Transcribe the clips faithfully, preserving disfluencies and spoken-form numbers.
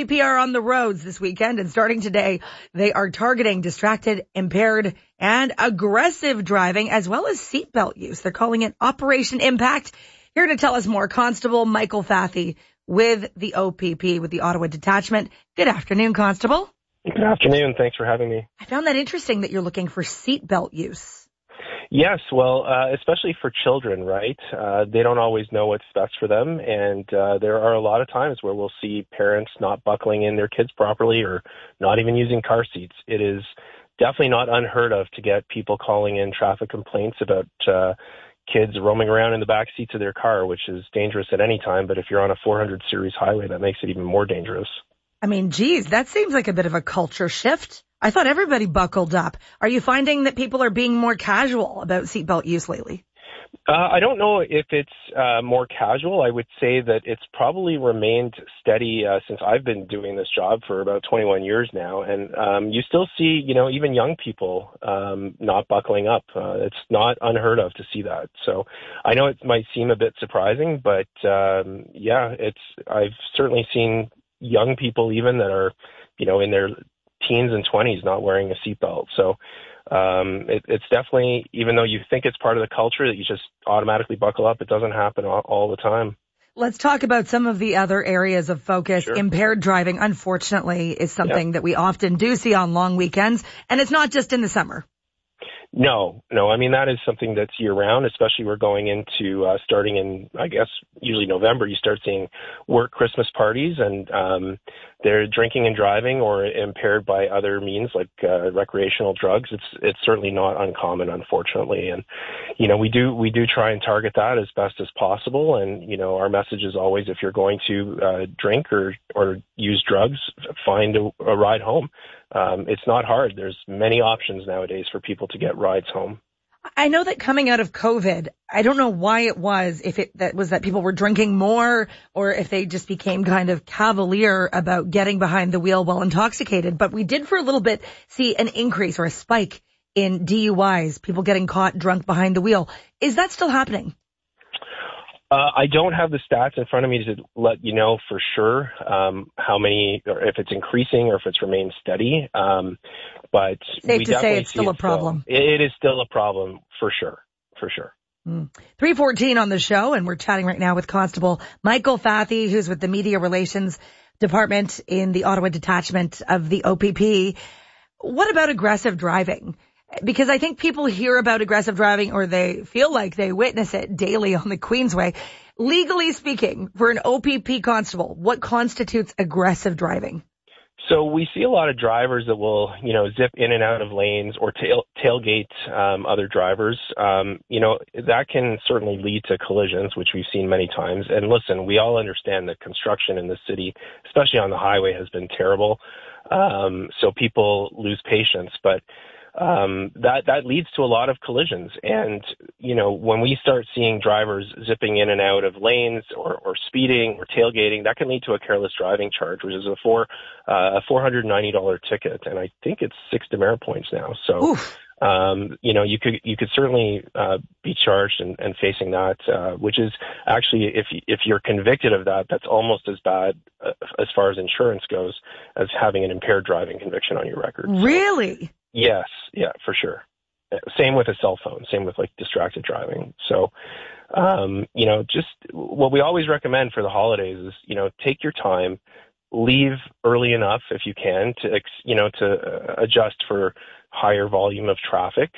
P P are on the roads this weekend, and starting today, they are targeting distracted, impaired, and aggressive driving, as well as seatbelt use. They're calling it Operation Impact. Here to tell us more, Constable Michael Fathy with the O P P, with the Ottawa Detachment. Good afternoon, Constable. Good afternoon. Thanks for having me. I found that interesting that you're looking for seatbelt use. Yes, well, uh, especially for children, right? Uh, they don't always know what's best for them, and uh, there are a lot of times where we'll see parents not buckling in their kids properly or not even using car seats. It is definitely not unheard of to get people calling in traffic complaints about uh, kids roaming around in the back seats of their car, which is dangerous at any time, but if you're on a four hundred series highway, that makes it even more dangerous. I mean, geez, that seems like a bit of a culture shift. I thought everybody buckled up. Are you finding that people are being more casual about seatbelt use lately? Uh, I don't know if it's uh, more casual. I would say that it's probably remained steady uh, since I've been doing this job for about twenty-one years now. And um, you still see, you know, even young people um, not buckling up. Uh, it's not unheard of to see that. So I know it might seem a bit surprising, but um, yeah, it's I've certainly seen young people even that are, you know, in their teens and twenties not wearing a seatbelt. So um, it, it's definitely, even though you think it's part of the culture that you just automatically buckle up, it doesn't happen all, all the time. Let's talk about some of the other areas of focus. Sure. Impaired driving, unfortunately, is something Yep. that we often do see on long weekends, and it's not just in the summer. No, no. I mean, that is something that's year round, especially we're going into uh, starting in, I guess, usually November, you start seeing work Christmas parties, and um, they're drinking and driving or impaired by other means like uh, recreational drugs. It's it's certainly not uncommon, unfortunately. And, you know, we do we do try and target that as best as possible. And, you know, our message is always, if you're going to uh, drink or, or use drugs, find a, a ride home. Um, it's not hard. There's many options nowadays for people to get rides home. I know that coming out of COVID, I don't know why it was, if it that was that people were drinking more or if they just became kind of cavalier about getting behind the wheel while intoxicated. But we did for a little bit see an increase or a spike in D U Is, people getting caught drunk behind the wheel. Is that still happening? Uh, I don't have the stats in front of me to let you know for sure um, how many, or if it's increasing or if it's remained steady. Um, but safe we to say it's still it a problem. Still. It is still a problem for sure, for sure. Mm. three fourteen on the show, and we're chatting right now with Constable Michael Fathy, who's with the Media Relations Department in the Ottawa Detachment of the O P P. What about aggressive driving? Because I think people hear about aggressive driving or they feel like they witness it daily on the Queensway. Legally speaking, for an O P P constable, what constitutes aggressive driving? So we see a lot of drivers that will, you know, zip in and out of lanes or tail, tailgate um, other drivers. Um, you know, that can certainly lead to collisions, which we've seen many times. And listen, we all understand that construction in the city, especially on the highway, has been terrible. Um, so people lose patience. But Um, that, that leads to a lot of collisions. And, you know, when we start seeing drivers zipping in and out of lanes or, or speeding or tailgating, that can lead to a careless driving charge, which is a four, uh, a four hundred ninety dollars ticket. And I think it's six demerit points now. So, um, you know, you could, you could certainly, uh, be charged and, and facing that, uh, which is actually, if, if you're convicted of that, that's almost as bad uh, as far as insurance goes as having an impaired driving conviction on your record. So, really? Yes, yeah, for sure. Same with a cell phone, same with like distracted driving. So, um, you know, just what we always recommend for the holidays is, you know, take your time, leave early enough if you can to, you know, to adjust for higher volume of traffic,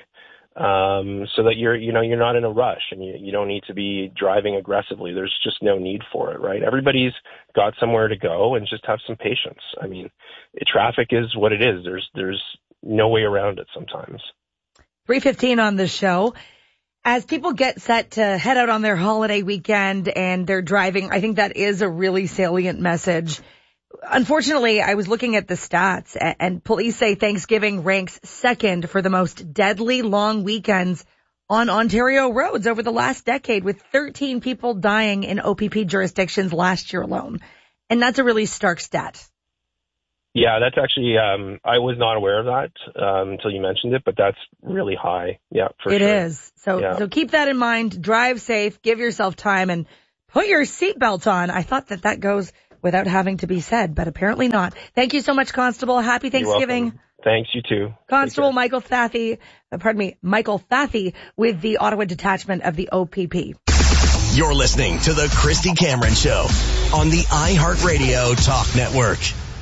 um, so that you're, you know, you're not in a rush and you, you don't need to be driving aggressively. There's just no need for it, right? Everybody's got somewhere to go and just have some patience. I mean, traffic is what it is. There's, there's, no way around it sometimes. three fifteen on the show. As people get set to head out on their holiday weekend and they're driving, I think that is a really salient message. Unfortunately, I was looking at the stats and police say Thanksgiving ranks second for the most deadly long weekends on Ontario roads over the last decade, with thirteen people dying in O P P jurisdictions last year alone. And that's a really stark stat. Yeah, that's actually, um, I was not aware of that um, until you mentioned it, but that's really high. Yeah, for it sure. It is. So, yeah. so keep that in mind. Drive safe, give yourself time, and put your seatbelt on. I thought that that goes without having to be said, but apparently not. Thank you so much, Constable. Happy Thanksgiving. Thanks, you too. Constable Michael Thathy, uh, pardon me, Michael Thathy with the Ottawa Detachment of the O P P. You're listening to the Christy Cameron Show on the iHeartRadio Talk Network.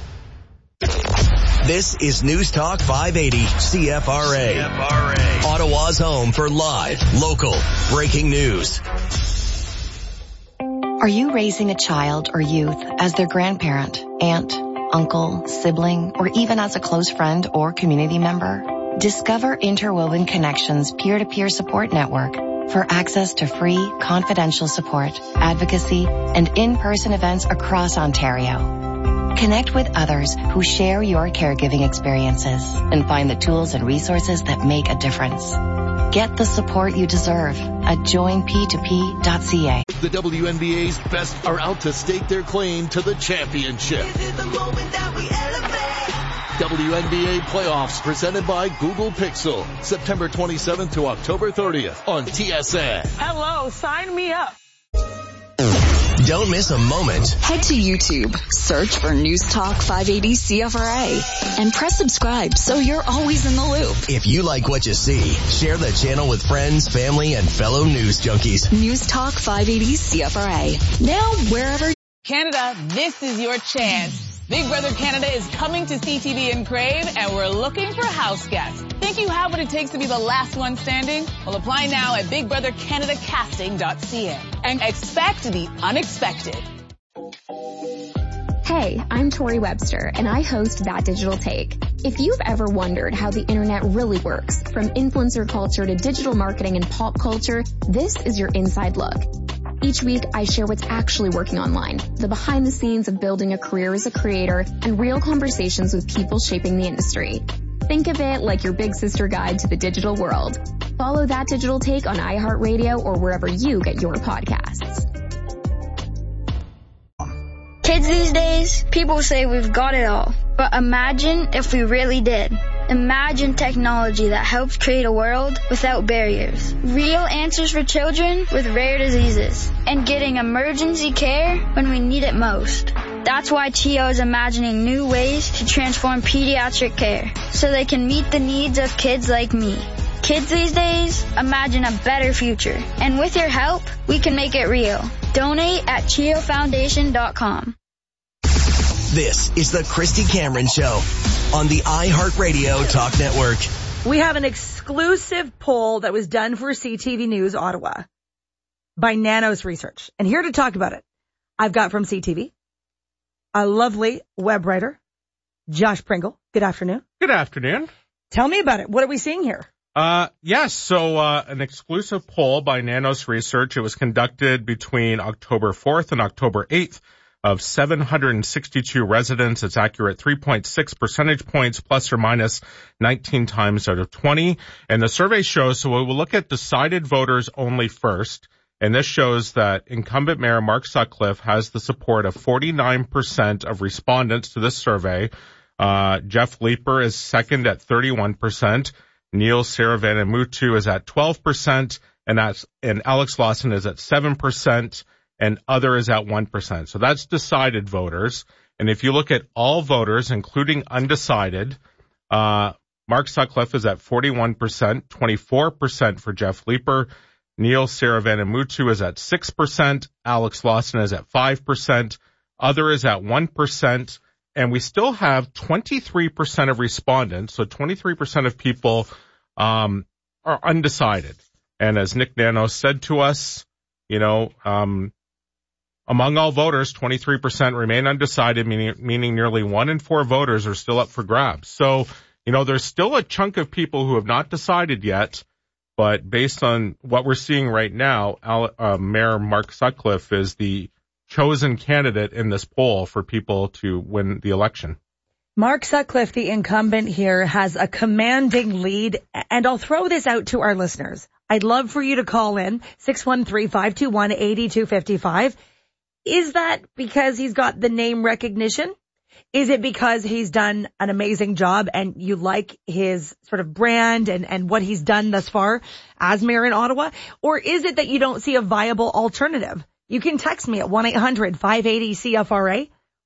This is News Talk five eighty C F R A. C F R A. Ottawa's home for live, local, breaking news. Are you raising a child or youth as their grandparent, aunt, uncle, sibling, or even as a close friend or community member? Discover Interwoven Connections peer-to-peer support network for access to free, confidential support, advocacy, and in-person events across Ontario. Connect with others who share your caregiving experiences and find the tools and resources that make a difference. Get the support you deserve at join p two p dot c a. The W N B A's best are out to stake their claim to the championship. This is the moment that we elevate. W N B A playoffs presented by Google Pixel. September twenty-seventh to October thirtieth on T S N. Hello, sign me up. Don't miss a moment. Head to YouTube, search for News Talk five eighty C F R A, and press subscribe so you're always in the loop. If you like what you see, share the channel with friends, family, and fellow news junkies. News Talk five eighty C F R A. Now wherever. Canada, this is your chance. Big Brother Canada is coming to C T V and Crave, and we're looking for house guests. Think you have what it takes to be the last one standing? Well, apply now at big brother canada casting dot c a and expect the unexpected. Hey, I'm Tori Webster, and I host That Digital Take. If you've ever wondered how the internet really works, from influencer culture to digital marketing and pop culture, this is your inside look. Each week, I share what's actually working online, the behind the scenes of building a career as a creator, and real conversations with people shaping the industry. Think of it like your big sister guide to the digital world. Follow That Digital Take on iHeartRadio or wherever you get your podcasts. Kids these days, people say we've got it all. But imagine if we really did. Imagine technology that helps create a world without barriers. Real answers for children with rare diseases. And getting emergency care when we need it most. That's why T O is imagining new ways to transform pediatric care so they can meet the needs of kids like me. Kids these days, imagine a better future. And with your help, we can make it real. Donate at chio foundation dot com. This is the Christy Cameron Show on the iHeartRadio Talk Network. We have an exclusive poll that was done for C T V News Ottawa by Nanos Research. And here to talk about it, I've got from C T V a lovely web writer, Josh Pringle. Good afternoon. Good afternoon. Tell me about it. What are we seeing here? Uh, yes. So, uh, an exclusive poll by Nanos Research. It was conducted between October fourth and October eighth of seven hundred sixty-two residents. It's accurate three point six percentage points plus or minus nineteen times out of twenty. And the survey shows, so we will look at decided voters only first. And this shows that incumbent Mayor Mark Sutcliffe has the support of forty-nine percent of respondents to this survey. Uh, Jeff Leeper is second at thirty-one percent. Neil Saravanamuttu is at twelve percent. And that's, and Alex Lawson is at seven percent. And other is at one percent. So that's decided voters. And if you look at all voters, including undecided, uh, Mark Sutcliffe is at forty-one percent, twenty-four percent for Jeff Leeper. Neil Saravanamuttu is at six percent. Alex Lawson is at five percent. Other is at one percent. And we still have twenty-three percent of respondents. So twenty-three percent of people, um, are undecided. And as Nick Nanos said to us, you know, um, among all voters, twenty-three percent remain undecided, meaning, meaning nearly one in four voters are still up for grabs. So, you know, there's still a chunk of people who have not decided yet. But based on what we're seeing right now, uh, Mayor Mark Sutcliffe is the chosen candidate in this poll for people to win the election. Mark Sutcliffe, the incumbent here, has a commanding lead. And I'll throw this out to our listeners. I'd love for you to call in six one three, five two one, eight two five five. Is that because he's got the name recognition? Is it because he's done an amazing job and you like his sort of brand and, and what he's done thus far as mayor in Ottawa? Or is it that you don't see a viable alternative? You can text me at one eight hundred, five eight zero, C F R A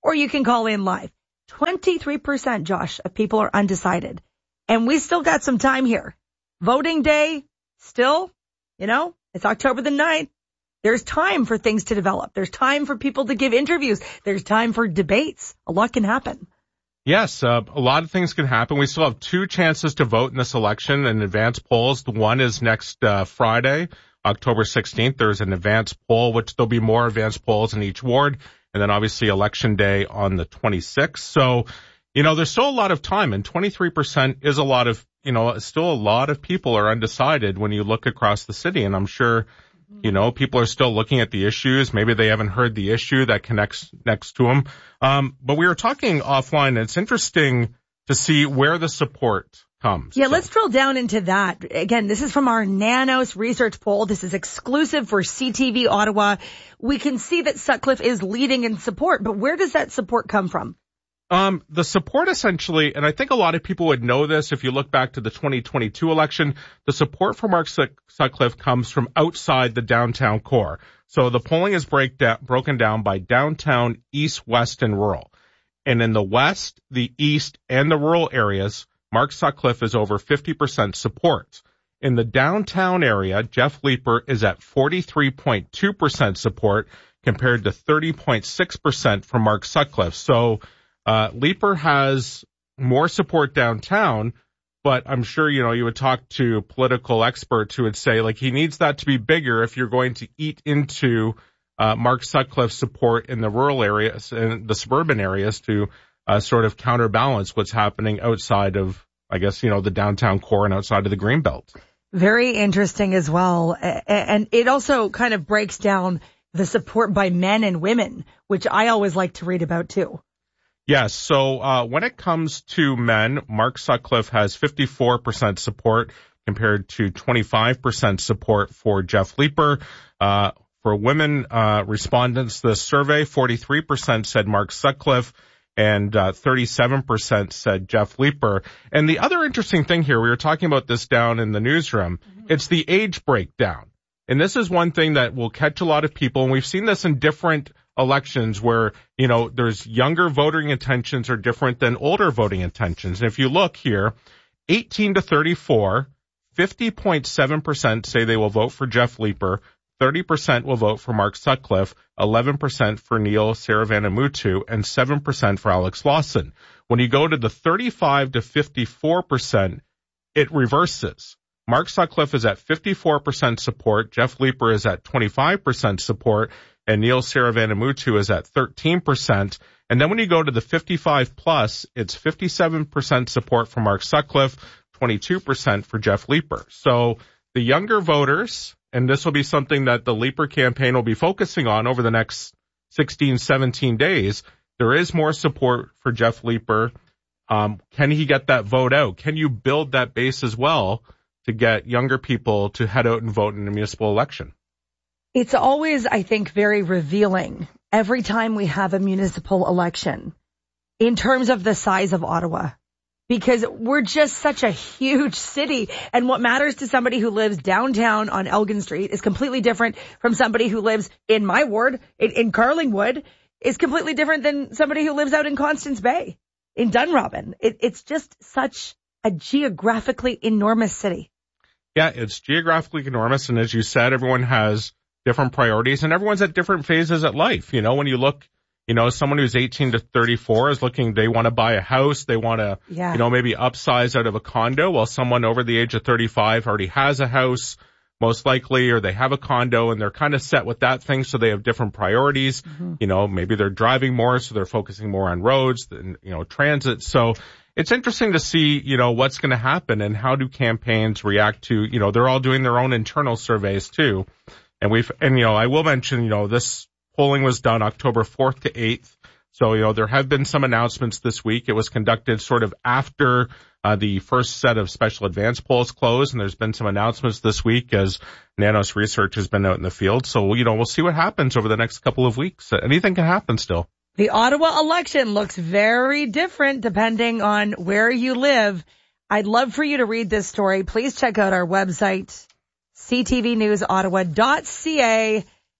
or you can call in live. twenty-three percent, Josh, of people are undecided. And we still got some time here. Voting day, still, you know, it's October the ninth. There's time for things to develop. There's time for people to give interviews. There's time for debates. A lot can happen. Yes, uh, a lot of things can happen. We still have two chances to vote in this election in advance polls. The one is next uh, Friday, October sixteenth. There's an advance poll, which there'll be more advance polls in each ward. And then obviously election day on the twenty-sixth. So, you know, there's still a lot of time, and twenty-three percent is a lot of, you know, still a lot of people are undecided when you look across the city. And I'm sure, you know, people are still looking at the issues. Maybe they haven't heard the issue that connects next to them. Um, but we were talking offline, and it's interesting to see where the support comes. Yeah, so. Let's drill down into that. Again, this is from our Nanos research poll. This is exclusive for C T V Ottawa. We can see that Sutcliffe is leading in support, but where does that support come from? Um, the support essentially, and I think a lot of people would know this if you look back to the twenty twenty-two election, the support for Mark Sutcliffe comes from outside the downtown core. So the polling is break down, broken down by downtown, east, west, and rural. And in the west, the east, and the rural areas, Mark Sutcliffe is over fifty percent support. In the downtown area, Jeff Leeper is at forty-three point two percent support compared to thirty point six percent from Mark Sutcliffe. So Uh, Leeper has more support downtown, but I'm sure, you know, you would talk to political experts who would say, like, he needs that to be bigger if you're going to eat into uh, Mark Sutcliffe's support in the rural areas and the suburban areas to uh, sort of counterbalance what's happening outside of, I guess, you know, the downtown core and outside of the Greenbelt. Very interesting as well. And it also kind of breaks down the support by men and women, which I always like to read about, too. Yes. So uh, when it comes to men, Mark Sutcliffe has fifty-four percent support compared to twenty-five percent support for Jeff Leeper. Uh, for women uh, respondents, the survey, forty-three percent said Mark Sutcliffe and uh, thirty-seven percent said Jeff Leeper. And the other interesting thing here, we were talking about this down in the newsroom, mm-hmm. it's the age breakdown. And this is one thing that will catch a lot of people, and we've seen this in different elections where, you know, there's younger voting intentions are different than older voting intentions. And if you look here, eighteen to thirty-four, fifty point seven percent say they will vote for Jeff Leeper, thirty percent will vote for Mark Sutcliffe, eleven percent for Neil Saravanamuttu, and seven percent for Alex Lawson. When you go to the thirty-five to fifty-four percent, it reverses. Mark Sutcliffe is at fifty-four percent support, Jeff Leeper is at twenty-five percent support, and Neil Saravanamuttu is at thirteen percent. And then when you go to the fifty-five plus, it's fifty-seven percent support for Mark Sutcliffe, twenty-two percent for Jeff Leeper. So the younger voters, and this will be something that the Leeper campaign will be focusing on over the next sixteen, seventeen days, there is more support for Jeff Leeper. Um, can he get that vote out? Can you build that base as well to get younger people to head out and vote in a municipal election? It's always, I think, very revealing every time we have a municipal election in terms of the size of Ottawa, because we're just such a huge city. And what matters to somebody who lives downtown on Elgin Street is completely different from somebody who lives in my ward, in, in Carlingwood, is completely different than somebody who lives out in Constance Bay, in Dunrobin. It, it's just such a geographically enormous city. Yeah, it's geographically enormous. And as you said, everyone has different priorities and everyone's at different phases of life. You know, when you look, you know, someone who's eighteen to thirty-four is looking, they want to buy a house. They want to, yeah. you know, maybe upsize out of a condo, while someone over the age of thirty-five already has a house, most likely, or they have a condo and they're kind of set with that thing. So they have different priorities. Mm-hmm. You know, maybe they're driving more, so they're focusing more on roads than, you know, transit. So it's interesting to see, you know, what's going to happen and how do campaigns react to, you know, they're all doing their own internal surveys too. And we've, and, you know, I will mention, you know, this polling was done October fourth to eighth. So, you know, there have been some announcements this week. It was conducted sort of after uh, the first set of special advance polls closed. And there's been some announcements this week as Nanos Research has been out in the field. So, you know, we'll see what happens over the next couple of weeks. Anything can happen still. The Ottawa election looks very different depending on where you live. I'd love for you to read this story. Please check out our website, c t v news ottawa dot c a.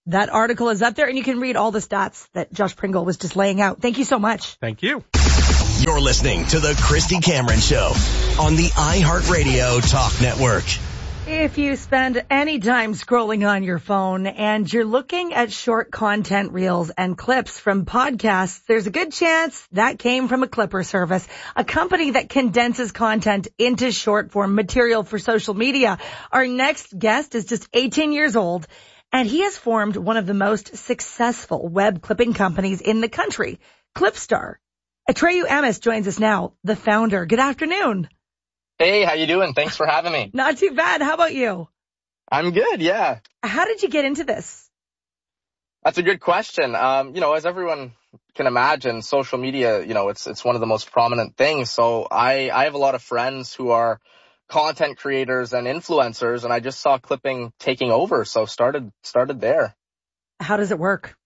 That article is up there, and you can read all the stats that Josh Pringle was just laying out. Thank you so much. Thank you. You're listening to the Christy Cameron Show on the iHeartRadio Talk Network. If you spend any time scrolling on your phone and you're looking at short content reels and clips from podcasts, there's a good chance that came from a Clipper service, a company that condenses content into short form material for social media. Our next guest is just eighteen years old, and he has formed one of the most successful web clipping companies in the country, Clipstar. Atreyu Amos joins us now, the founder. Good afternoon. Hey, how you doing? Thanks for having me. Not too bad. How about you? I'm good, yeah. How did you get into this? That's a good question. Um, you know, as everyone can imagine, social media, you know, it's it's one of the most prominent things. So I, I have a lot of friends who are content creators and influencers, and I just saw clipping taking over, so started started there. How does it work?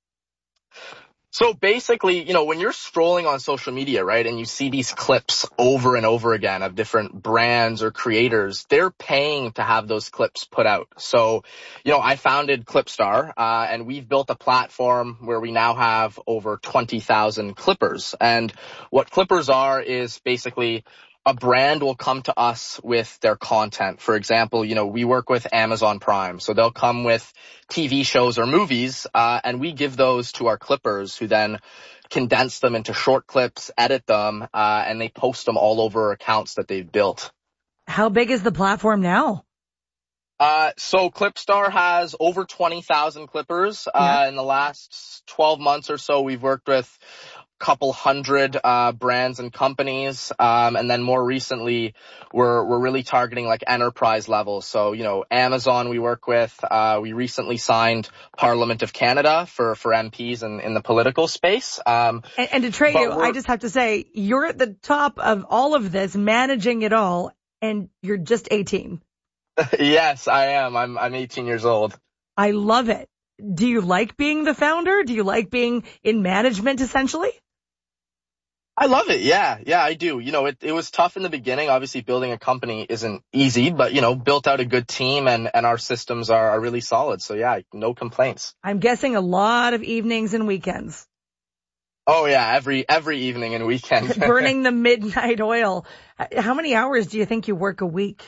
So basically, you know, when you're scrolling on social media, right, and you see these clips over and over again of different brands or creators, they're paying to have those clips put out. So, you know, I founded Clipstar, uh, and we've built a platform where we now have over twenty thousand clippers. And what clippers are is basically a brand will come to us with their content. For example, you know, we work with Amazon Prime, so they'll come with T V shows or movies, uh, and we give those to our clippers who then condense them into short clips, edit them, uh, and they post them all over accounts that they've built. How big is the platform now? Uh, so Clipstar has over twenty thousand clippers. Yeah. Uh, in the last twelve months or so, we've worked with couple hundred uh brands and companies, um and then more recently we're we're really targeting like enterprise levels. So, you know, Amazon we work with. Uh we recently signed Parliament of Canada for for M Ps in, in the political space. Um and, and to trade you, I just have to say, you're at the top of all of this, managing it all, and you're just eighteen. Yes, I am. I'm I'm eighteen years old. I love it. Do you like being the founder? Do you like being in management essentially? I love it. Yeah. Yeah, I do. You know, it, it was tough in the beginning. Obviously, building a company isn't easy, but, you know, built out a good team and, and our systems are, are really solid. So, yeah, no complaints. I'm guessing a lot of evenings and weekends. Oh, yeah. Every every evening and weekend. Burning the midnight oil. How many hours do you think you work a week?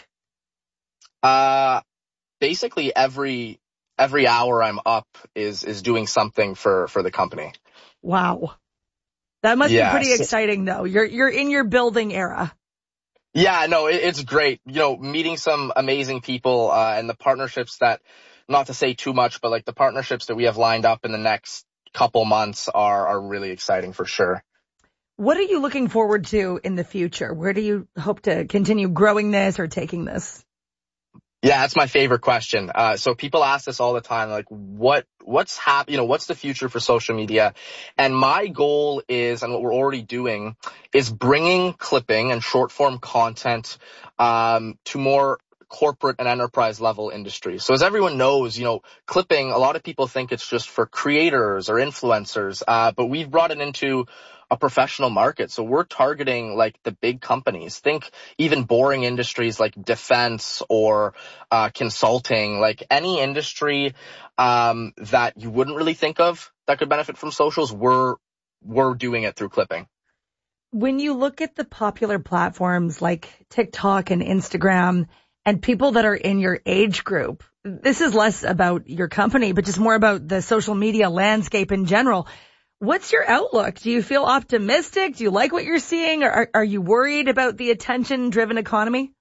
Uh, basically, every every hour I'm up is is doing something for, for the company. Wow. That must yeah. be pretty exciting, though. You're you're in your building era. Yeah, no, it, it's great. You know, meeting some amazing people uh, and the partnerships that, not to say too much, but like the partnerships that we have lined up in the next couple months are are really exciting for sure. What are you looking forward to in the future? Where do you hope to continue growing this or taking this? Yeah, that's my favorite question. Uh, so people ask this all the time, like, what, what's hap- you know, what's the future for social media? And my goal is, and what we're already doing, is bringing clipping and short form content, um, to more corporate and enterprise level industries. So as everyone knows, you know, clipping, a lot of people think it's just for creators or influencers, uh, but we've brought it into a professional market. So we're targeting like the big companies. Think even boring industries like defense or uh, consulting, like any industry um, that you wouldn't really think of that could benefit from socials. We're we're doing it through clipping. When you look at the popular platforms like TikTok and Instagram and people that are in your age group, this is less about your company, but just more about the social media landscape in general. What's your outlook? Do you feel optimistic? Do you like what you're seeing? Or are, are you worried about the attention-driven economy?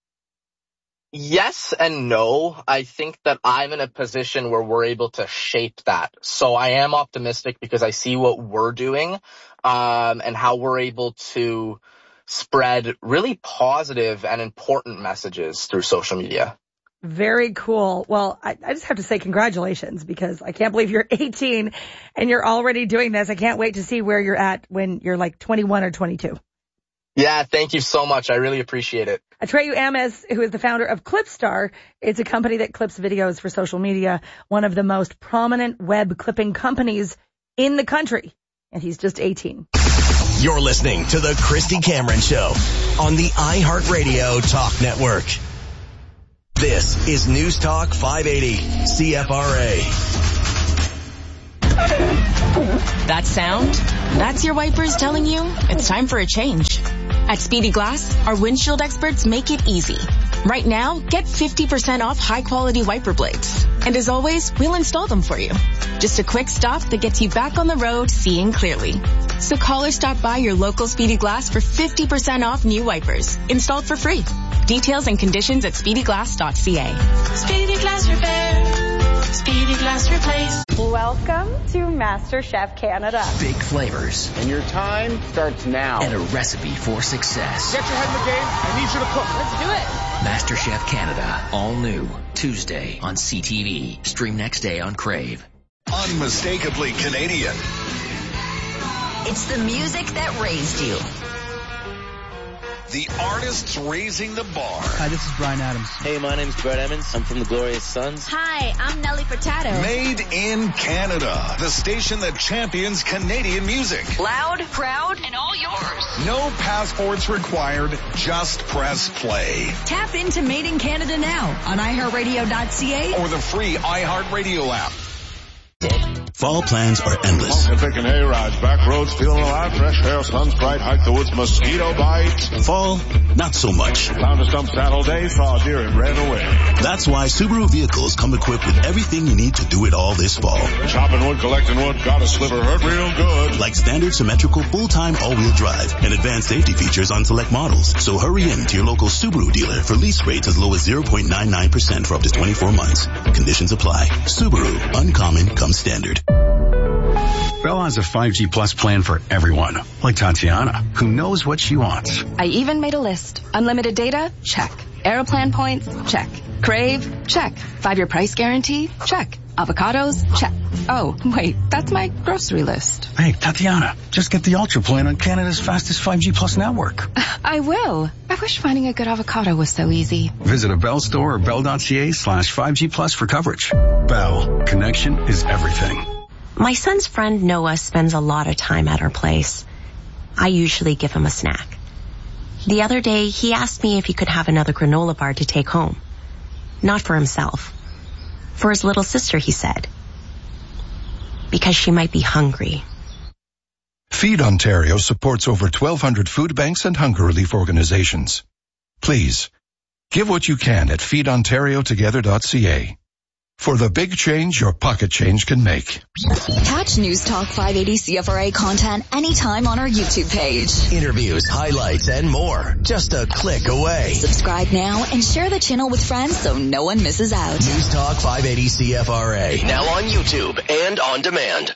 Yes and no. I think that I'm in a position where we're able to shape that. So I am optimistic because I see what we're doing, um, and how we're able to spread really positive and important messages through social media. Very cool. Well, I, I just have to say congratulations, because I can't believe you're eighteen and you're already doing this. I can't wait to see where you're at when you're like twenty-one or twenty-two. Yeah, thank you so much. I really appreciate it. Atreyu Amos, who is the founder of Clipstar, it's a company that clips videos for social media, one of the most prominent web clipping companies in the country. And he's just eighteen. You're listening to the Christy Cameron Show on the iHeartRadio Talk Network. This is News Talk five eighty C F R A. That sound? That's your wipers telling you it's time for a change. At Speedy Glass, our windshield experts make it easy. Right now, get fifty percent off high-quality wiper blades. And as always, we'll install them for you. Just a quick stop that gets you back on the road seeing clearly. So call or stop by your local Speedy Glass for fifty percent off new wipers, installed for free. Details and conditions at speedy glass dot c a. Speedy Glass Repair. Speedy Glass Replace. Welcome to MasterChef Canada. Big flavors. And your time starts now. And a recipe for success. Get your head in the game. I need you to cook. Let's do it. MasterChef Canada. All new. Tuesday on C T V. Stream next day on Crave. Unmistakably Canadian. It's the music that raised you. The artists raising the bar. Hi, this is Bryan Adams. Hey, my name's Brett Emmons. I'm from the Glorious Sons. Hi, I'm Nelly Furtado. Made in Canada. The station that champions Canadian music. Loud, proud, and all yours. No passports required. Just press play. Tap into Made in Canada now on i heart radio dot c a or the free iHeartRadio app. Fall plans are endless. And picking hay rides, back roads, feeling alive, fresh air, sun's bright, hike the woods, mosquito bites. Fall, not so much. Found a stump saddle day, saw a deer and ran away. That's why Subaru vehicles come equipped with everything you need to do it all this fall. Chopping wood, collecting wood, got a sliver, hurt real good. Like standard symmetrical full-time all-wheel drive and advanced safety features on select models. So hurry in to your local Subaru dealer for lease rates as low as zero point nine nine percent for up to twenty-four months. Conditions apply. Subaru, uncommon comes standard. Bell has a five G Plus plan for everyone, like Tatiana, who knows what she wants. I even made a list. Unlimited data? Check. Aeroplan points? Check. Crave? Check. Five-year price guarantee? Check. Avocados? Check. Oh, wait, that's my grocery list. Hey, Tatiana, just get the Ultra plan on Canada's fastest five G Plus network. I will. I wish finding a good avocado was so easy. Visit a Bell store or bell.ca slash 5G Plus for coverage. Bell. Connection is everything. My son's friend Noah spends a lot of time at our place. I usually give him a snack. The other day, he asked me if he could have another granola bar to take home. Not for himself. For his little sister, he said. Because she might be hungry. Feed Ontario supports over twelve hundred food banks and hunger relief organizations. Please, give what you can at feed ontario together dot c a. For the big change your pocket change can make. Catch News Talk five eighty C F R A content anytime on our YouTube page. Interviews, highlights, and more. Just a click away. Subscribe now and share the channel with friends so no one misses out. News Talk five eighty C F R A. Now on YouTube and on demand.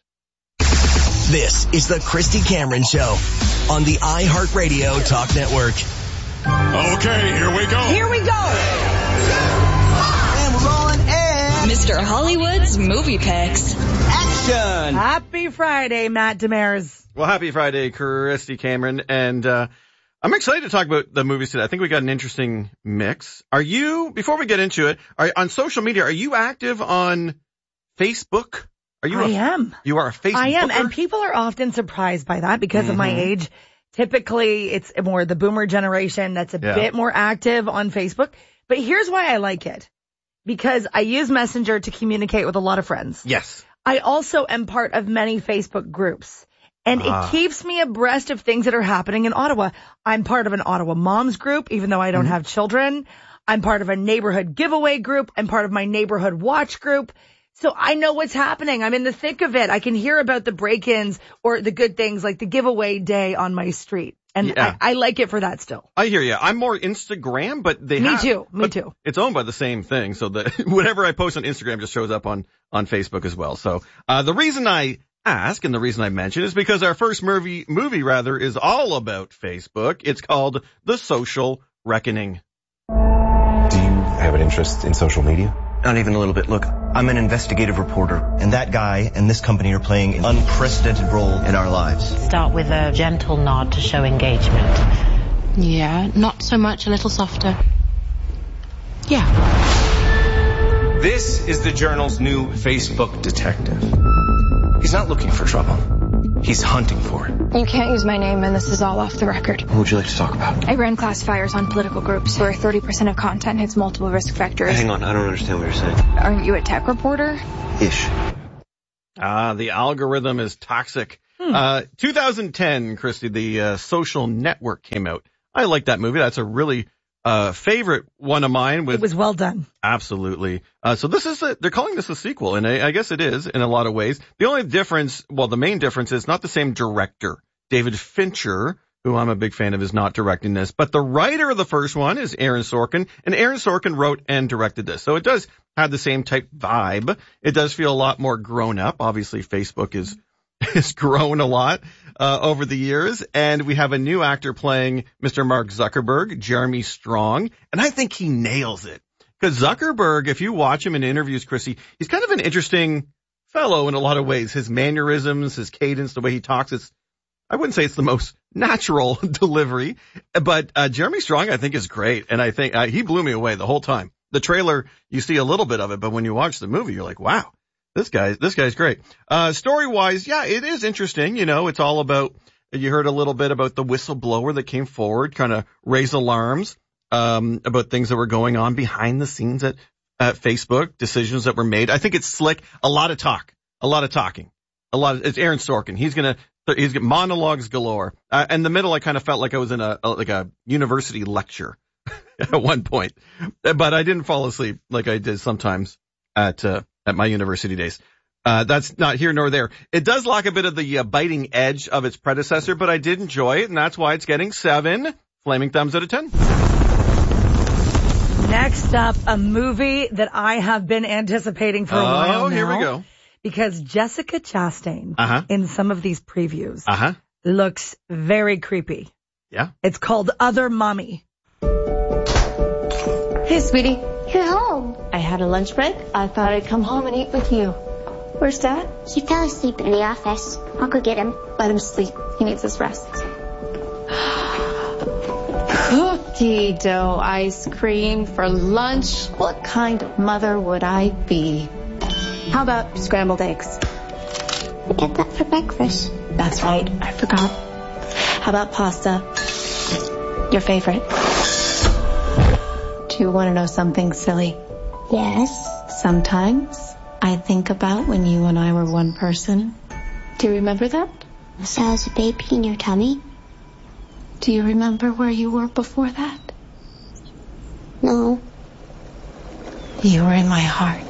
This is the Christy Cameron Show on the iHeartRadio Talk Network. Okay, here we go. Here we go. Mister Hollywood's Movie Picks. Action! Happy Friday, Matt Demers. Well, happy Friday, Christy Cameron. And uh I'm excited to talk about the movies today. I think we got an interesting mix. Are you, before we get into it, are on social media, are you active on Facebook? Are you I a, am. You are a Facebooker? I am, and people are often surprised by that because mm-hmm. of my age. Typically, it's more the boomer generation that's a yeah. bit more active on Facebook. But here's why I like it. Because I use Messenger to communicate with a lot of friends. Yes. I also am part of many Facebook groups. And ah. it keeps me abreast of things that are happening in Ottawa. I'm part of an Ottawa Moms group, even though I don't mm-hmm. have children. I'm part of a neighborhood giveaway group. I'm part of my neighborhood watch group. So I know what's happening. I'm in the thick of it. I can hear about the break-ins or the good things like the giveaway day on my street. And yeah. I, I like it for that still. I hear you. I'm more Instagram, but they Me have, too. Me too. It's owned by the same thing. So the, whatever I post on Instagram just shows up on, on Facebook as well. So, uh, the reason I ask and the reason I mention is because our first movie, movie rather, is all about Facebook. It's called The Social Reckoning. Do you have an interest in social media? Not even a little bit. Look, I'm an investigative reporter, and that guy and this company are playing an unprecedented role in our lives. Start with a gentle nod to show engagement. Yeah, not so much, a little softer. Yeah. This is the Journal's new Facebook detective. He's not looking for trouble. He's hunting for it. You can't use my name, and this is all off the record. What would you like to talk about? I ran classifiers on political groups where thirty percent of content hits multiple risk factors. Hang on, I don't understand what you're saying. Aren't you a tech reporter? Ish. Ah, the algorithm is toxic. Hmm. Uh, two thousand ten, Christy, the uh, Social Network came out. I like that movie. That's a really uh favorite one of mine. With It was well done. Absolutely. Uh, so this is a, they're calling this a sequel, and I, I guess it is in a lot of ways. The only difference, well, the main difference is not the same director. David Fincher, who I'm a big fan of, is not directing this, but the writer of the first one is Aaron Sorkin, and Aaron Sorkin wrote and directed this. So it does have the same type vibe. It does feel a lot more grown up. Obviously, Facebook is has grown a lot uh, over the years, and we have a new actor playing Mister Mark Zuckerberg, Jeremy Strong, and I think he nails it. Because Zuckerberg, if you watch him in interviews, Chrissy, he's kind of an interesting fellow in a lot of ways. His mannerisms, his cadence, the way he talks, it's, I wouldn't say it's the most natural delivery, but uh, Jeremy Strong, I think, is great, and I think uh, he blew me away the whole time. The trailer, you see a little bit of it, but when you watch the movie, you're like, wow. This guy, this guy's great. Uh, story-wise, yeah, it is interesting. You know, it's all about, you heard a little bit about the whistleblower that came forward, kind of raise alarms, um, about things that were going on behind the scenes at, at Facebook, decisions that were made. I think it's slick. A lot of talk, a lot of talking, a lot of, it's Aaron Sorkin. He's gonna, he's got monologues galore. Uh, in the middle, I kind of felt like I was in a, a like a university lecture at one point, but I didn't fall asleep like I did sometimes at, uh, at my university days. Uh, that's not here nor there. It does lack a bit of the uh, biting edge of its predecessor, but I did enjoy it, and that's why it's getting seven flaming thumbs out of ten. Next up, a movie that I have been anticipating for a oh, while now. Oh, here we go. Because Jessica Chastain, uh-huh. in some of these previews, uh-huh. looks very creepy. Yeah. It's called Other Mommy. Hey, sweetie. You're home. I had a lunch break. I thought I'd come home and eat with you. Where's Dad? He fell asleep in the office. I'll go get him. Let him sleep. He needs his rest. Cookie dough ice cream for lunch. What kind of mother would I be? How about scrambled eggs? We get that for breakfast. That's right. I forgot. How about pasta? Your favorite? Do you want to know something silly? Yes. Sometimes I think about when you and I were one person. Do you remember that? So I was a baby in your tummy? Do you remember where you were before that? No. You were in my heart.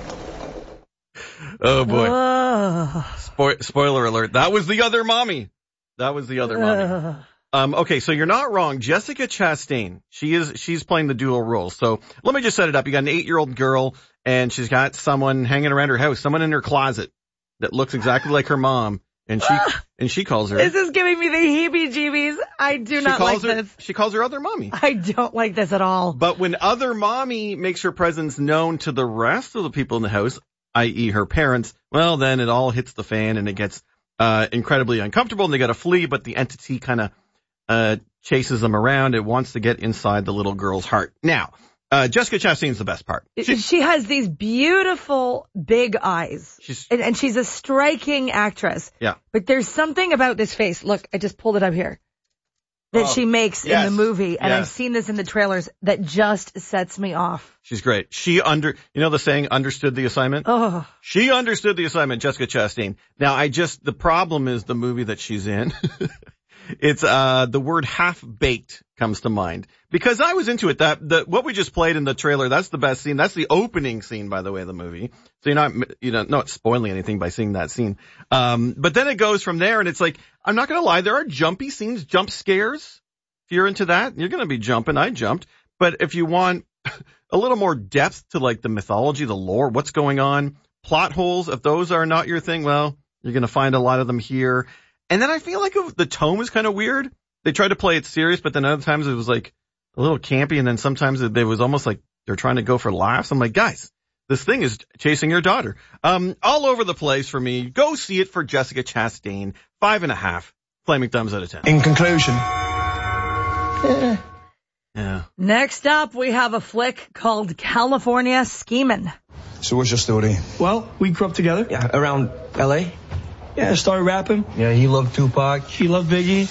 Oh, boy. Uh, Spo- spoiler alert. That was the other mommy. That was the other mommy. uh, Um, okay, so you're not wrong. Jessica Chastain, she is, she's playing the dual roles. So let me just set it up. You got an eight-year-old girl, and she's got someone hanging around her house, someone in her closet that looks exactly like her mom, and she, and she calls her. This is giving me the heebie-jeebies. I do she not like her, this. She calls her other mommy. I don't like this at all. But when other mommy makes her presence known to the rest of the people in the house, that is her parents, well, then it all hits the fan, and it gets, uh, incredibly uncomfortable, and they gotta flee, but the entity kind of, uh, chases them around. It wants to get inside the little girl's heart. Now, uh, Jessica Chastain's the best part. She, she has these beautiful big eyes, she's, and, and she's a striking actress. Yeah. But there's something about this face. Look, I just pulled it up here. That oh, she makes yes, in the movie, and yes. I've seen this in the trailers, that just sets me off. She's great. She under, you know the saying, understood the assignment? Oh. She understood the assignment, Jessica Chastain. Now, I just, the problem is the movie that she's in. It's, uh, the word half-baked comes to mind. Because I was into it. That, the, what we just played in the trailer, that's the best scene. That's the opening scene, by the way, of the movie. So you're not, you know, not spoiling anything by seeing that scene. Um, but then it goes from there, and it's like, I'm not gonna lie, there are jumpy scenes, jump scares. If you're into that, you're gonna be jumping. I jumped. But if you want a little more depth to like the mythology, the lore, what's going on, plot holes, if those are not your thing, well, you're gonna find a lot of them here. And then I feel like the tone was kind of weird. They tried to play it serious, but then other times it was like a little campy, and then sometimes it, it was almost like they're trying to go for laughs. I'm like, guys, this thing is chasing your daughter. Um, all over the place for me. Go see it for Jessica Chastain. Five and a half. Flaming thumbs out of ten. In conclusion. Yeah. Next up, we have a flick called California Schemin'. So what's your story? Well, we grew up together. Yeah, around L A? Yeah, I started rapping. Yeah, he loved Tupac. He loved Biggie.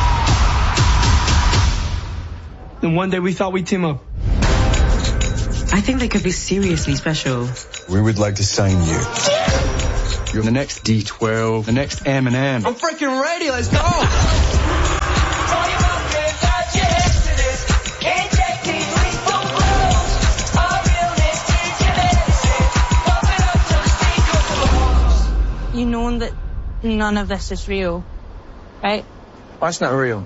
Then one day we thought we'd team up. I think they could be seriously special. We would like to sign you. You're the next D twelve, the next Eminem. I'm freaking ready. Let's go. You know that none of this is real, right? That's not real.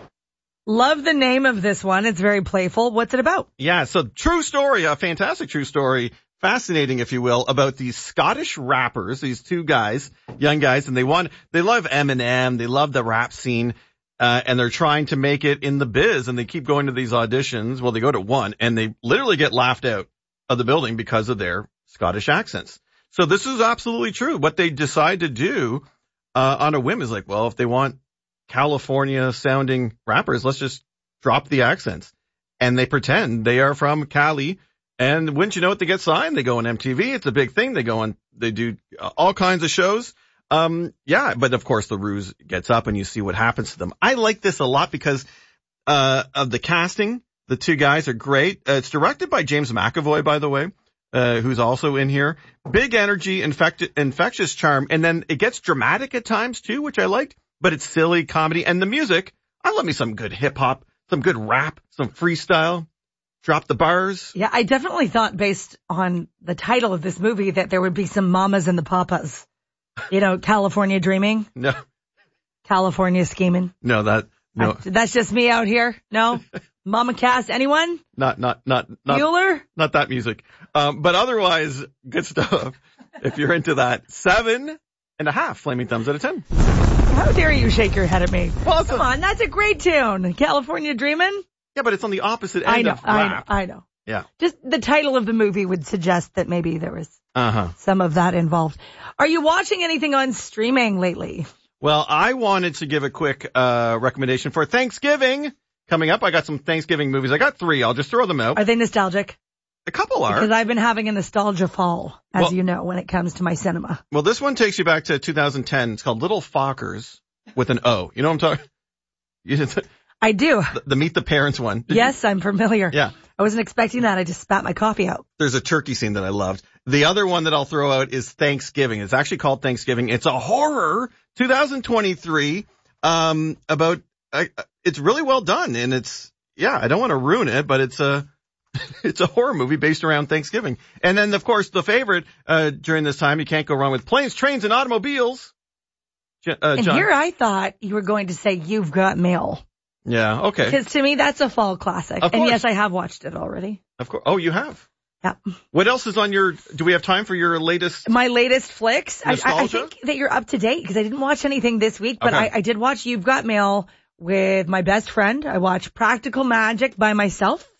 Love the name of this one. It's very playful. What's it about? Yeah, so true story, a fantastic true story, fascinating, if you will, about these Scottish rappers, these two guys, young guys, and they want, they love Eminem, they love the rap scene, uh, and they're trying to make it in the biz, and they keep going to these auditions. Well, they go to one, and they literally get laughed out of the building because of their Scottish accents. So this is absolutely true. What they decide to do, uh, on a whim is like, well, if they want California sounding rappers, let's just drop the accents. And they pretend they are from Cali. And wouldn't you know it, they get signed. They go on M T V. It's a big thing. They go on, they do all kinds of shows. Um, yeah, but of course the ruse gets up and you see what happens to them. I like this a lot because, uh, of the casting. The two guys are great. Uh, it's directed by James McAvoy, by the way, uh, who's also in here. Big energy, infect- infectious charm. And then it gets dramatic at times too, which I liked. But it's silly comedy, and the music, I love me some good hip hop, some good rap, some freestyle, drop the bars. Yeah, I definitely thought based on the title of this movie that there would be some mamas and the papas. You know, California dreaming. No. California scheming. No, that, no. I, that's just me out here. No. Mama Cass, anyone? Not, not, not, not. Bueller? Not that music. Um, but otherwise, good stuff. If you're into that. Seven and a half flaming thumbs out of ten. How dare you shake your head at me? Well, come a, on, that's a great tune. California Dreamin'? Yeah, but it's on the opposite end I know, of I rap. know, I know. Yeah. Just the title of the movie would suggest that maybe there was uh-huh. some of that involved. Are you watching anything on streaming lately? Well, I wanted to give a quick uh recommendation for Thanksgiving coming up. I got some Thanksgiving movies. I got three. I'll just throw them out. Are they nostalgic? A couple are. Because I've been having a nostalgia fall, as well, you know, when it comes to my cinema. Well, this one takes you back to two thousand ten. It's called Little Fockers with an O. You know what I'm talking? You, I do. The, the Meet the Parents one. Did yes, you? I'm familiar. Yeah. I wasn't expecting that. I just spat my coffee out. There's a turkey scene that I loved. The other one that I'll throw out is Thanksgiving. It's actually called Thanksgiving. It's a horror, two thousand twenty-three, um, about, uh, it's really well done. And it's, yeah, I don't want to ruin it, but it's a, it's a horror movie based around Thanksgiving. And then, of course, the favorite, uh, during this time, you can't go wrong with Planes, Trains, and Automobiles. Uh, and John. here I thought you were going to say You've Got Mail. Yeah, okay. Because to me, that's a fall classic. Of and course. yes, I have watched it already. Of course. Oh, you have? Yeah. What else is on your, do we have time for your latest? My latest flicks? I, I, I think that you're up to date because I didn't watch anything this week, but okay. I, I did watch You've Got Mail with my best friend. I watched Practical Magic by myself.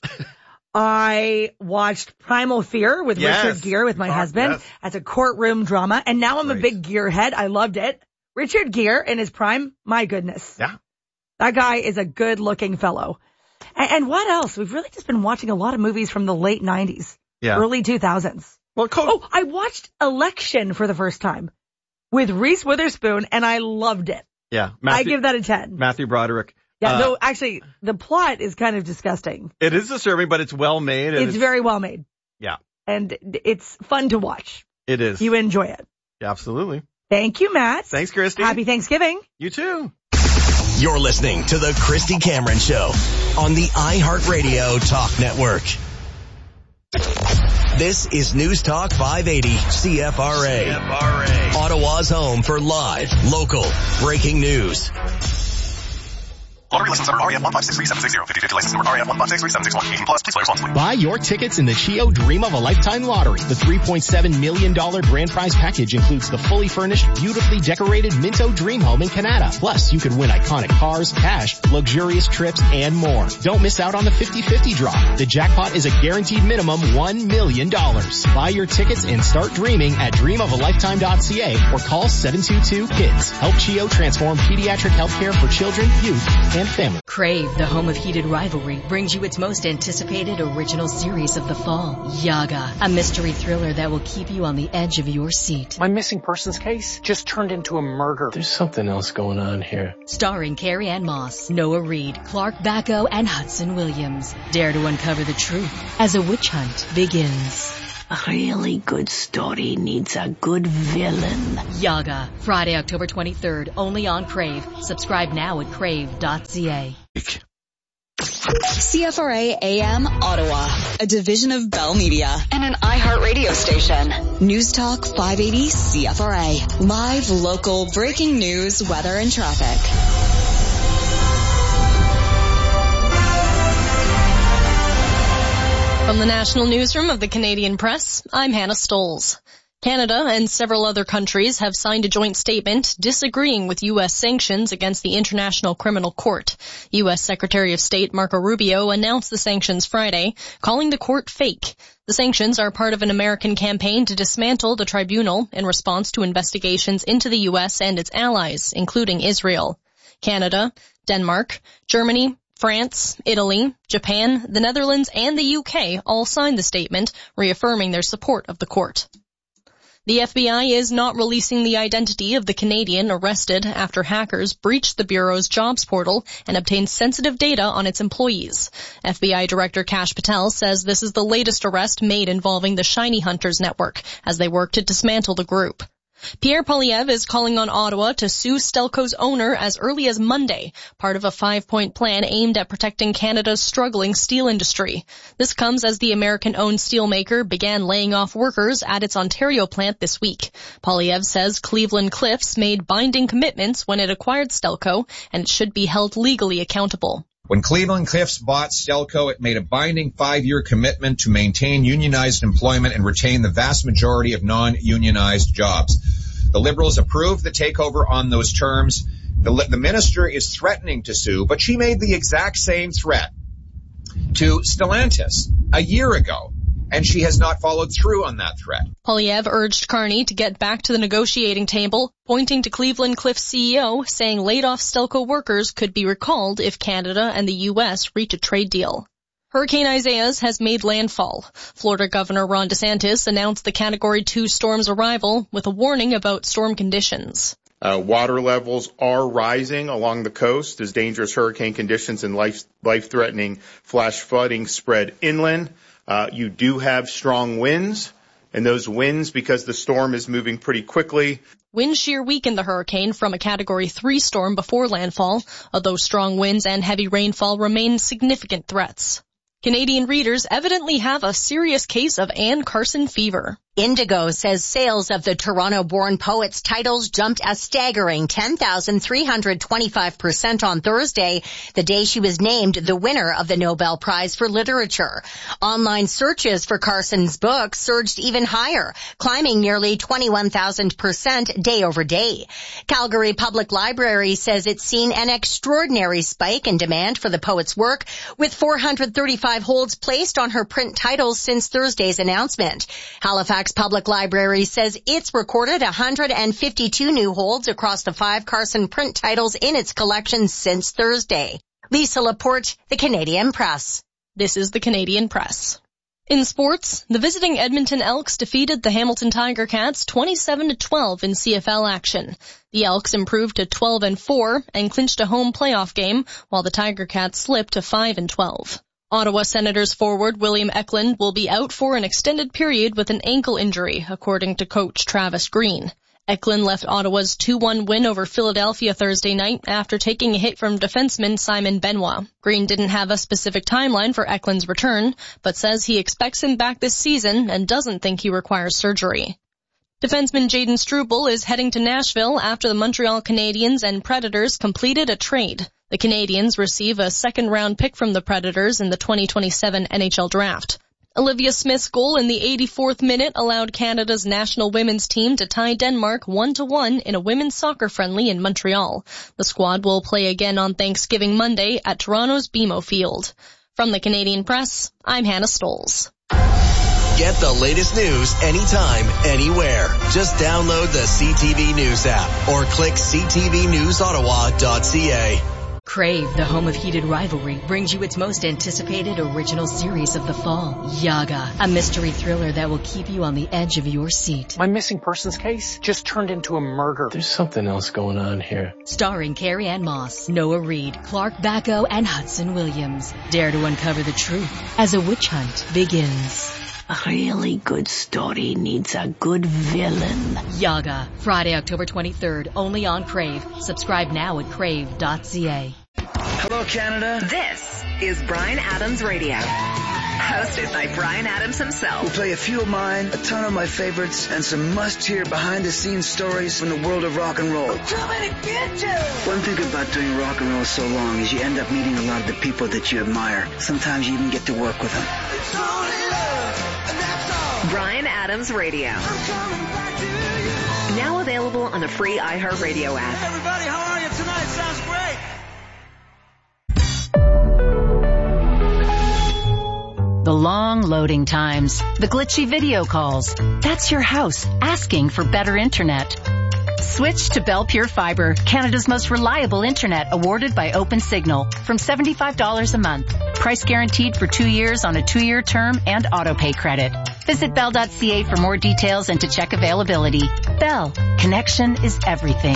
I watched Primal Fear with yes. Richard Gere with my oh, husband yes. as a courtroom drama. And now I'm Great. a big Gere head. I loved it. Richard Gere in his prime. My goodness. Yeah. That guy is a good looking fellow. And, and what else? We've really just been watching a lot of movies from the late nineties, yeah. early two thousands. Well, cool. Oh, I watched Election for the first time with Reese Witherspoon and I loved it. Yeah. Matthew, I give that a ten. Matthew Broderick. Yeah, uh, no, actually, the plot is kind of disgusting. It is disturbing, but it's well made. It's, it's very well made. Yeah. And it's fun to watch. It is. You enjoy it. Yeah, absolutely. Thank you, Matt. Thanks, Christy. Happy Thanksgiving. You too. You're listening to the Christy Cameron Show on the iHeartRadio Talk Network. This is News Talk five eighty C F R A. C F R A. Ottawa's home for live, local, breaking news. Lottery license number R E F one five six three seven six zero. fifty fifty license number R E F one five six three seven six one. eighteen plus. Please play responsibly. Buy your tickets in the C H I O Dream of a Lifetime Lottery. The three point seven million dollars grand prize package includes the fully furnished, beautifully decorated Minto Dream Home in Canada. Plus, you could win iconic cars, cash, luxurious trips, and more. Don't miss out on the fifty fifty draw. The jackpot is a guaranteed minimum one million dollars. Buy your tickets and start dreaming at dream of a lifetime dot c a or call seven two two KIDS. Help C H I O transform pediatric healthcare for children, youth, and family. Crave, the home of heated rivalry, brings you its most anticipated original series of the fall, Yaga, a mystery thriller that will keep you on the edge of your seat. My missing persons case just turned into a murder. There's something else going on here. Starring Carrie Ann Moss, Noah Reid, Clark Bacco, and Hudson Williams. Dare to uncover the truth as a witch hunt begins. A really good story needs a good villain. Yaga, Friday, October twenty-third, only on Crave. Subscribe now at crave dot c a. C F R A A M Ottawa, a division of Bell Media and an iHeartRadio station. News Talk five eighty C F R A. Live, local, breaking news, weather, and traffic. From the National Newsroom of the Canadian Press, I'm Hannah Stolz. Canada and several other countries have signed a joint statement disagreeing with U S sanctions against the International Criminal Court. U S Secretary of State Marco Rubio announced the sanctions Friday, calling the court fake. The sanctions are part of an American campaign to dismantle the tribunal in response to investigations into the U S and its allies, including Israel. Canada, Denmark, Germany, France, Italy, Japan, the Netherlands, and the U K all signed the statement, reaffirming their support of the court. The F B I is not releasing the identity of the Canadian arrested after hackers breached the Bureau's jobs portal and obtained sensitive data on its employees. F B I Director Kash Patel says this is the latest arrest made involving the Shiny Hunters network as they work to dismantle the group. Pierre Poilievre is calling on Ottawa to sue Stelco's owner as early as Monday, part of a five-point plan aimed at protecting Canada's struggling steel industry. This comes as the American-owned steelmaker began laying off workers at its Ontario plant this week. Poilievre says Cleveland Cliffs made binding commitments when it acquired Stelco, and it should be held legally accountable. When Cleveland Cliffs bought Stelco, it made a binding five-year commitment to maintain unionized employment and retain the vast majority of non-unionized jobs. The Liberals approved the takeover on those terms. The, the minister is threatening to sue, but she made the exact same threat to Stellantis a year ago, and she has not followed through on that threat. Poilievre urged Carney to get back to the negotiating table, pointing to Cleveland Cliffs C E O, saying laid-off Stelco workers could be recalled if Canada and the U S reach a trade deal. Hurricane Isaias has made landfall. Florida Governor Ron DeSantis announced the Category two storm's arrival with a warning about storm conditions. Uh, water levels are rising along the coast as dangerous hurricane conditions and life, life-threatening flash flooding spread inland. Uh, you do have strong winds, and those winds, because the storm is moving pretty quickly. Winds shear weakened the hurricane from a Category three storm before landfall, although strong winds and heavy rainfall remain significant threats. Canadian readers evidently have a serious case of Anne Carson fever. Indigo says sales of the Toronto-born poet's titles jumped a staggering ten thousand three hundred twenty-five percent on Thursday, the day she was named the winner of the Nobel Prize for Literature. Online searches for Carson's book surged even higher, climbing nearly twenty-one thousand percent day over day. Calgary Public Library says it's seen an extraordinary spike in demand for the poet's work, with four hundred thirty-five holds placed on her print titles since Thursday's announcement. Halifax Public Library says it's recorded one hundred fifty-two new holds across the five Carson print titles in its collection since Thursday. Lisa Laporte, The Canadian Press. This is The Canadian Press. In sports, the visiting Edmonton Elks defeated the Hamilton Tiger Cats twenty-seven to twelve in C F L action. The Elks improved to twelve and four and clinched a home playoff game, while the Tiger Cats slipped to five and twelve. Ottawa Senators forward William Eklund will be out for an extended period with an ankle injury, according to coach Travis Green. Eklund left Ottawa's two one win over Philadelphia Thursday night after taking a hit from defenseman Simon Benoit. Green didn't have a specific timeline for Eklund's return, but says he expects him back this season and doesn't think he requires surgery. Defenseman Jaden Struble is heading to Nashville after the Montreal Canadiens and Predators completed a trade. The Canadiens receive a second-round pick from the Predators in the twenty twenty-seven N H L Draft. Olivia Smith's goal in the eighty-fourth minute allowed Canada's national women's team to tie Denmark one to one in a women's soccer friendly in Montreal. The squad will play again on Thanksgiving Monday at Toronto's B M O Field. From the Canadian Press, I'm Hannah Stolz. Get the latest news anytime, anywhere. Just download the C T V News app or click c t v news ottawa dot c a. Crave, the home of heated rivalry, brings you its most anticipated original series of the fall, Yaga, a mystery thriller that will keep you on the edge of your seat. My missing persons case just turned into a murder. There's something else going on here. Starring Carrie Ann Moss, Noah Reid, Clark Bacco, and Hudson Williams. Dare to uncover the truth as a witch hunt begins. A really good story needs a good villain. Yaga, Friday, October twenty-third, only on Crave. Subscribe now at crave dot c a. Hello, Canada. This is Bryan Adams Radio. Hosted by Bryan Adams himself. We'll play a few of mine, a ton of my favorites, and some must-hear behind-the-scenes stories from the world of rock and roll. I'm coming to get you! One thing about doing rock and roll so long is you end up meeting a lot of the people that you admire. Sometimes you even get to work with them. It's only love, and that's all. Bryan Adams Radio. I'm coming back to you. Now available on the free iHeartRadio app. Hey everybody, how are you tonight? Sounds great. The long loading times, the glitchy video calls. That's your house asking for better internet. Switch to Bell Pure Fiber, Canada's most reliable internet, awarded by OpenSignal, from seventy-five dollars a month. Price guaranteed for two years on a two-year term and auto-pay credit. Visit bell dot c a for more details and to check availability. Bell, connection is everything.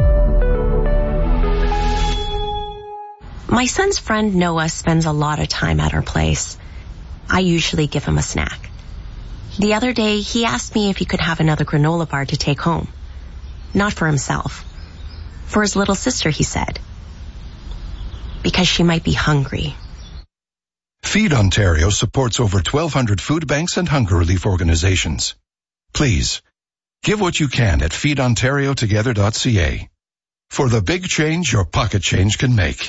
My son's friend Noah spends a lot of time at our place. I usually give him a snack. The other day, he asked me if he could have another granola bar to take home. Not for himself. For his little sister, he said. Because she might be hungry. Feed Ontario supports over twelve hundred food banks and hunger relief organizations. Please, give what you can at feed ontario together dot c a for the big change your pocket change can make.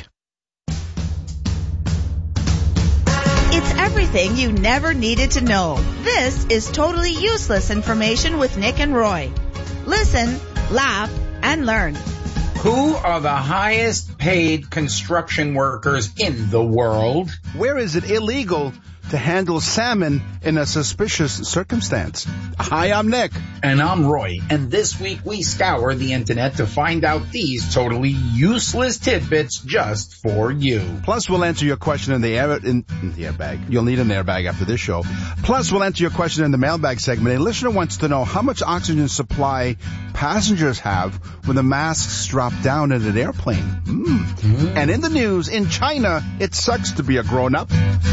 It's everything you never needed to know. This is totally useless information with Nick and Roy. Listen, laugh, and learn. Who are the highest paid construction workers in the world? Where is it illegal to handle salmon in a suspicious circumstance? Hi, I'm Nick. And I'm Roy. And this week we scour the internet to find out these totally useless tidbits just for you. Plus, we'll answer your question in the air, in, in the airbag. You'll need an airbag after this show. Plus, we'll answer your question in the mailbag segment. A listener wants to know how much oxygen supply passengers have when the masks drop down in an airplane. Mm. Mm. And in the news, in China, it sucks to be a grown-up.